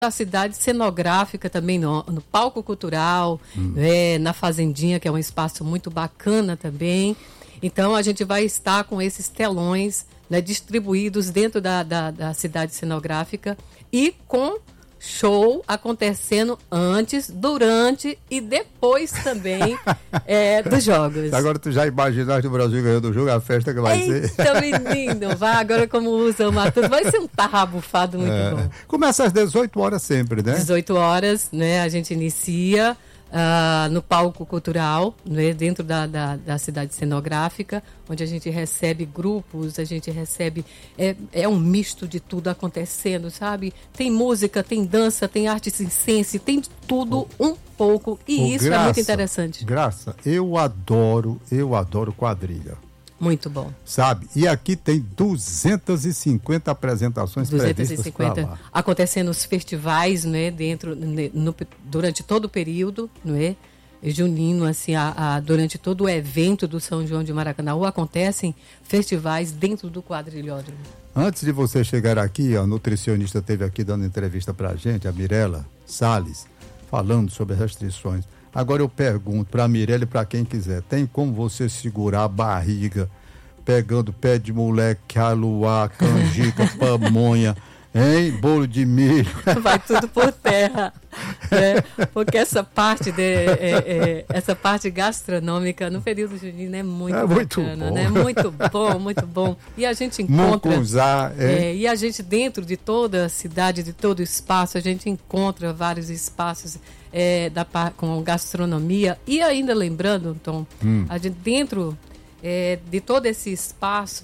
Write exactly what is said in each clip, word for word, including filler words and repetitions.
a cidade cenográfica também, no, no palco cultural, hum. é, na Fazendinha, que é um espaço muito bacana também. Então, a gente vai estar com esses telões, né, distribuídos dentro da, da, da cidade cenográfica e com show acontecendo antes, durante e depois também é, dos jogos. Agora tu já imaginaste o Brasil ganhando o jogo, a festa que vai Eita, ser? Eita, menino, vai agora como usa o Matuto, vai ser um tarrabufado muito é. bom. Começa às dezoito horas sempre, né? dezoito horas, né, a gente inicia uh, no palco cultural, né, dentro da, da, da cidade cenográfica, onde a gente recebe grupos, a gente recebe, é, é um misto de tudo acontecendo, sabe? Tem música, tem dança, tem arte circense, tem de tudo um pouco, e oh, isso Graça, é muito interessante. Graça, eu adoro, eu adoro quadrilha. Muito bom. Sabe? E aqui tem duzentas e cinquenta apresentações duzentas e cinquenta previstas para lá. Acontecendo os festivais, né, dentro, no, durante todo o período, não é? Junino, assim, a, a, durante todo o evento do São João de Maracanaú, acontecem festivais dentro do quadrilhódromo. Antes de você chegar aqui, a nutricionista esteve aqui dando entrevista para a gente, a Mirela Salles, falando sobre as restrições. Agora eu pergunto para a Mirela e para quem quiser, tem como você segurar a barriga pegando pé de moleque, aluá, canjica, pamonha, hein? Bolo de milho? Vai tudo por terra, né? Porque essa parte, de, é, é, essa parte gastronômica no período junino é muito é muito bacana, bom. né? Muito bom, muito bom. E a gente encontra... Mucunzá, é. É, e a gente dentro de toda a cidade, de todo o espaço, a gente encontra vários espaços é, da, com gastronomia. E ainda lembrando, Tom, hum. a gente dentro é, de todo esse espaço,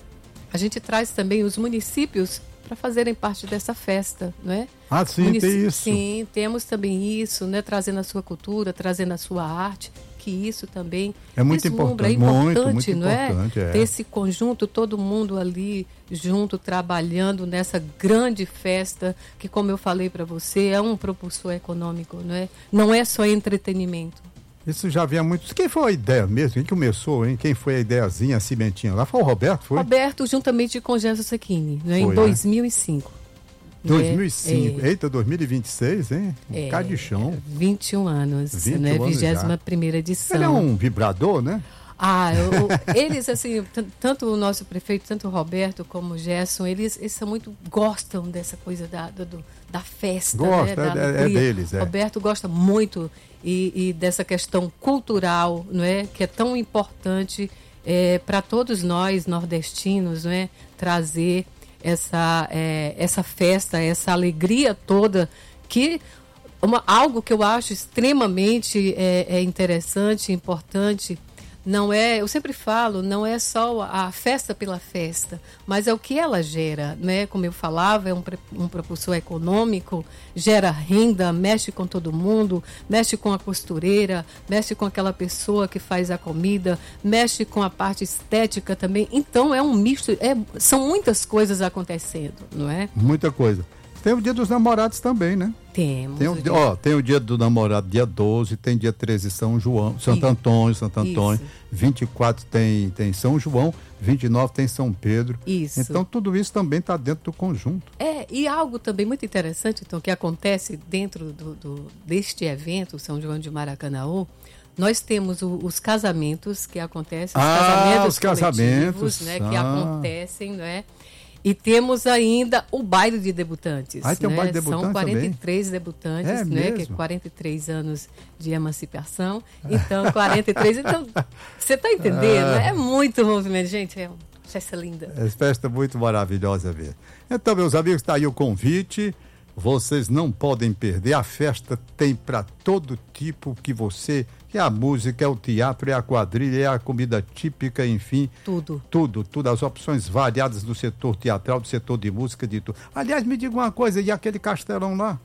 a gente traz também os municípios para fazerem parte dessa festa, não é? Ah, sim, Munic... tem isso. Sim, temos também isso, né? Trazendo a sua cultura, trazendo a sua arte, que isso também é muito deslumbra, importante, é importante, muito, muito não é? importante, é? Ter esse conjunto, todo mundo ali junto, trabalhando nessa grande festa, que, como eu falei para você, é um propulsor econômico, não é? Não é só entretenimento. Isso já havia muito. Quem foi a ideia mesmo? Quem começou, hein? Quem foi a ideiazinha, a cimentinha lá? Foi o Roberto, foi? Roberto, juntamente com Gerson Secchini, né? Foi, em dois mil e cinco. Né? dois mil e cinco. É, Eita, dois mil e vinte e seis, hein? Um é, bocado de chão. vinte e um anos, vinte e um né? vigésima primeira edição. Ele é um vibrador, né? Ah, eu, eles, assim, t- tanto o nosso prefeito, tanto o Roberto como o Gerson, eles, eles são muito, gostam dessa coisa da, do, da festa. Gosta, né? da é, é deles. É. Roberto gosta muito e, e dessa questão cultural, não é? Que é tão importante é, para todos nós nordestinos, não é? Trazer essa, é, essa festa, essa alegria toda que... Uma, algo que eu acho extremamente é, é interessante, importante, não é, eu sempre falo, não é só a festa pela festa, mas é o que ela gera, né? Como eu falava, é um, um propulsor econômico, gera renda, mexe com todo mundo, mexe com a costureira, mexe com aquela pessoa que faz a comida, mexe com a parte estética também. Então é um misto, é, são muitas coisas acontecendo, não é? Muita coisa. Tem o Dia dos Namorados também, né? Temos. Tem o, o dia... Ó, tem o Dia do Namorado, dia doze, tem dia treze São João, Santo Isso. Antônio, Santo Antônio. Isso. vinte e quatro tem, tem São João, vinte e nove tem São Pedro. Isso. Então tudo isso também está dentro do conjunto. É, e algo também muito interessante, então, que acontece dentro do, do, deste evento, São João de Maracanaú, nós temos o, os casamentos que acontecem, os ah, casamentos os casamentos, né, ah. que acontecem, não é? E temos ainda o baile de debutantes. Ah, tem né? um baile de debutantes São quarenta e três também. debutantes, é né? Mesmo? Que é quarenta e três anos de emancipação. Então, quarenta e três. Então, você está entendendo? Ah. É muito movimento, gente. É uma festa linda. É festa muito maravilhosa ver. Então, meus amigos, está aí o convite. Vocês não podem perder. A festa tem para todo tipo que você... É a música, é o teatro, é a quadrilha, é a comida típica, enfim. Tudo. Tudo, tudo. As opções variadas do setor teatral, do setor de música, de tudo. Aliás, me diga uma coisa, e aquele castelão lá?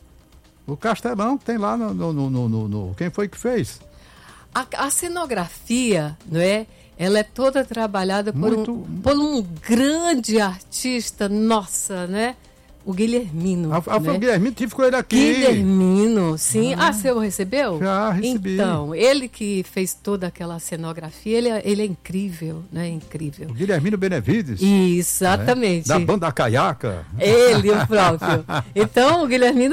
O castelão tem lá no... no, no, no, no quem foi que fez? A, a cenografia, não é? Ela é toda trabalhada por, Muito... um, por um grande artista, nossa, né? O Guilhermino. Ah, né? O Guilhermino, tive com ele aqui. Guilhermino, sim. Ah, ah você o recebeu? Já recebi. Então, ele que fez toda aquela cenografia, ele é, ele é incrível, né? Incrível. O Guilhermino Benevides. Exatamente. Né? Da banda Caiaca. Ele, o próprio. Então, o Guilhermino